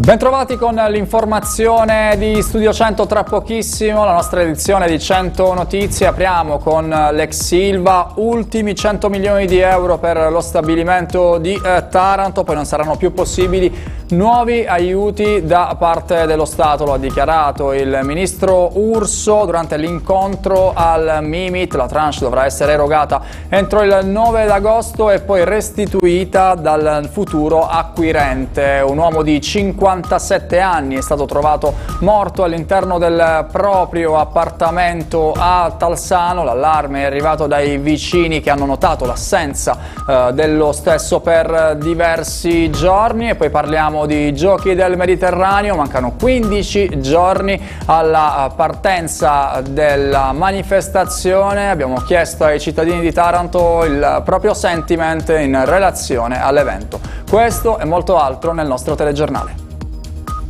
Bentrovati con l'informazione di Studio 100, tra pochissimo la nostra edizione di 100 Notizie. Apriamo con l'ex Ilva, ultimi 100 milioni di euro per lo stabilimento di Taranto, poi non saranno più possibili nuovi aiuti da parte dello Stato, lo ha dichiarato il ministro Urso durante l'incontro al Mimit. La tranche dovrà essere erogata entro il 9 agosto e poi restituita dal futuro acquirente. Un uomo di 57 anni è stato trovato morto all'interno del proprio appartamento a Talsano. L'allarme è arrivato dai vicini che hanno notato l'assenza dello stesso per diversi giorni. E poi parliamo di Giochi del Mediterraneo, mancano 15 giorni alla partenza della manifestazione. Abbiamo chiesto ai cittadini di Taranto il proprio sentiment in relazione all'evento. Questo e molto altro nel nostro telegiornale.